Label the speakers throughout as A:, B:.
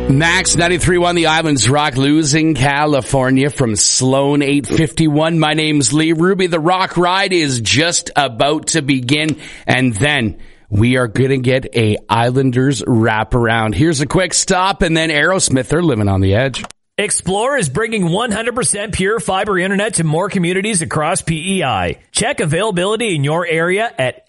A: Max 93.1 The Islands Rock, losing California from Sloan 851. My name's Lee Ruby. The Rock Ride is just about to begin, and then we are going to get a Islanders wraparound. Here's a quick stop, and then Aerosmith are living on the edge.
B: Xplore is bringing 100% pure fiber internet to more communities across PEI. Check availability in your area at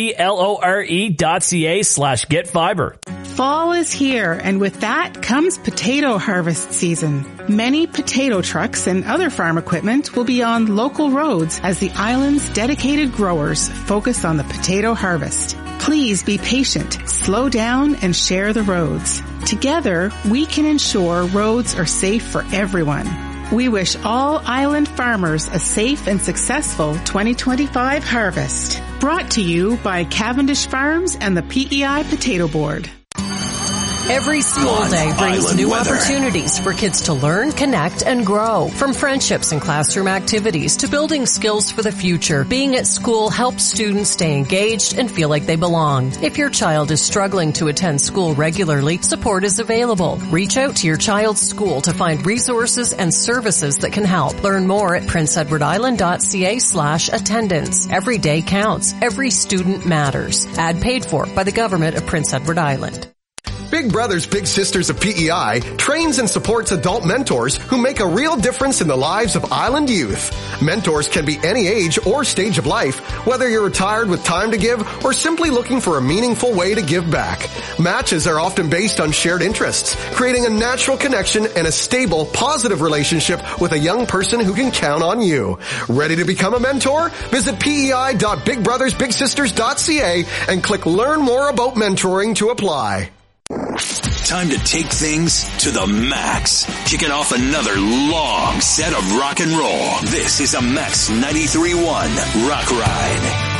B: xplore.ca/getfiber.
C: Fall is here, and with that comes potato harvest season. Many potato trucks and other farm equipment will be on local roads as the island's dedicated growers focus on the potato harvest. Please be patient, slow down, and share the roads. Together, we can ensure roads are safe for everyone. We wish all island farmers a safe and successful 2025 harvest. Brought to you by Cavendish Farms and the PEI Potato Board.
D: Every school day brings new opportunities for kids to learn, connect, and grow. From friendships and classroom activities to building skills for the future, being at school helps students stay engaged and feel like they belong. If your child is struggling to attend school regularly, support is available. Reach out to your child's school to find resources and services that can help. Learn more at princeedwardisland.ca/attendance. Every day counts. Every student matters. Ad paid for by the Government of Prince Edward Island.
E: Big Brothers Big Sisters of PEI trains and supports adult mentors who make a real difference in the lives of island youth. Mentors can be any age or stage of life, whether you're retired with time to give or simply looking for a meaningful way to give back. Matches are often based on shared interests, creating a natural connection and a stable, positive relationship with a young person who can count on you. Ready to become a mentor? Visit pei.bigbrothersbigsisters.ca and click Learn More About Mentoring to apply.
F: Time to take things to the max. Kicking off another long set of rock and roll. This is a Max 93.1 Rock Ride.